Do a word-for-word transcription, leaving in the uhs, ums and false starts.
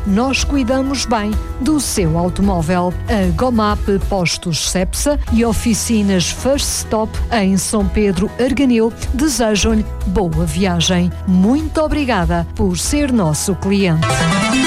nós cuidamos bem do seu automóvel. A Gomap Postos Cepsa e oficinas First Stop em São Pedro Arganil desejam-lhe boa viagem. Muito obrigada por ser nosso cliente.